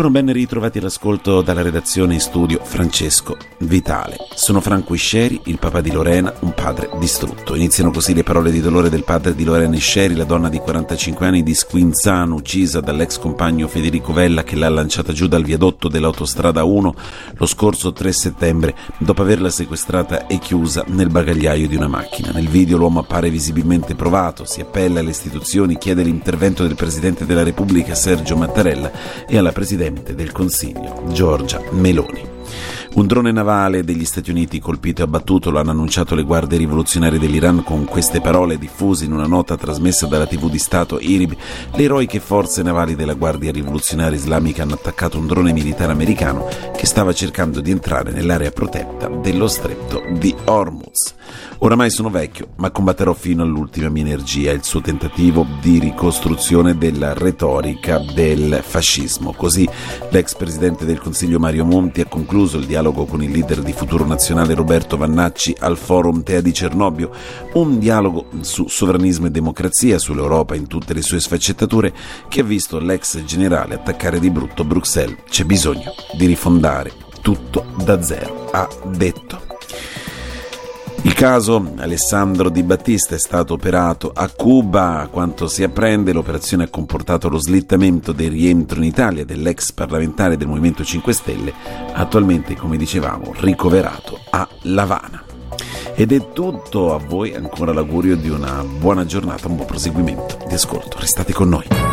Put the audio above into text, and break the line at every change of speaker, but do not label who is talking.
Ancora ben ritrovati all'ascolto dalla redazione in studio Francesco Vitale. Sono Franco Isceri, il papà di Lorena, un padre distrutto. Iniziano così le parole di dolore del padre di Lorena Isceri, la donna di 45 anni di Squinzano, uccisa dall'ex compagno Federico Vella che l'ha lanciata giù dal viadotto dell'autostrada 1 lo scorso 3 settembre dopo averla sequestrata e chiusa nel bagagliaio di una macchina. Nel video l'uomo appare visibilmente provato, si appella alle istituzioni, chiede l'intervento del Presidente della Repubblica Sergio Mattarella e alla Presidente del Consiglio Giorgia Meloni. Un drone navale degli Stati Uniti colpito e abbattuto, lo hanno annunciato le guardie rivoluzionarie dell'Iran con queste parole diffuse in una nota trasmessa dalla TV di Stato IRIB. Le eroiche forze navali della Guardia Rivoluzionaria Islamica hanno attaccato un drone militare americano che stava cercando di entrare nell'area protetta dello stretto di Hormuz. Oramai sono vecchio, ma combatterò fino all'ultima mia energia il suo tentativo di ricostruzione della retorica del fascismo. Così l'ex presidente del Consiglio Mario Monti ha concluso il dialogo con il leader di Futuro Nazionale Roberto Vannacci al Forum Tea di Cernobbio, un dialogo su sovranismo e democrazia, sull'Europa in tutte le sue sfaccettature, che ha visto l'ex generale attaccare di brutto Bruxelles. C'è bisogno di rifondare tutto da zero, ha detto. Il caso Alessandro Di Battista è stato operato a Cuba. A quanto si apprende, l'operazione ha comportato lo slittamento del rientro in Italia dell'ex parlamentare del Movimento 5 Stelle, attualmente, come dicevamo, ricoverato a L'Avana. Ed è tutto. A voi ancora l'augurio di una buona giornata, un buon proseguimento di ascolto. Restate con noi.